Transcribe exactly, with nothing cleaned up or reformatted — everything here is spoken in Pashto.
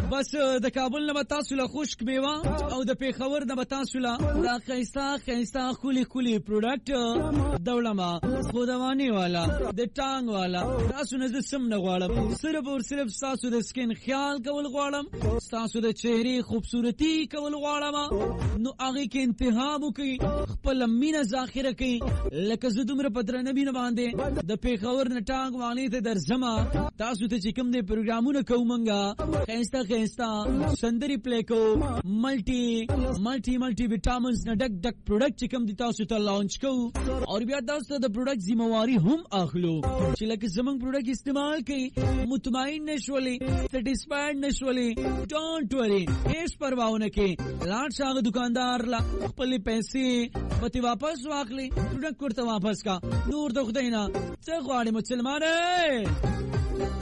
بس د کابل نه تاسو له خشک میوه او د پیښور نه تاسو له دا خيستا خيستا خولي خولي پروډکټ دولما خودوانی والا د ټانګ والا تاسو نه سم نه غواړم صرف او صرف تاسو د سکین خیال کول غواړم تاسو د چهره خوبصورتي کول غواړم نو هغه کې انتخاب وکي خپل مینه ذخیره کوي لکه زه دومره پدر نبی نه باندې د پیښور نه ټانګ وانی ته درځما تاسو ته چې کوم دې پروګرامونه کومنګا خيستا خيستا سندري پلیکو ملټي ملټي ملټي وټامینز نه ډک ډک پروډکټ چې کوم دي تاسو ته لانچ کو او بیا تاسو ته د پروډکټ ذمہواری هم اخلو چې لکه زمنګ پروډکټ استعمال کړئ مطمئن نشولې سټیسفاید نشولې ډونټ وری هیڅ پروا نه کې لاټ شاغ دکاندار لا خپل پیسې پتی واپس واخلي پروډکټ ورته واپس کا نور د خدای نه څه غواړي مسلمانې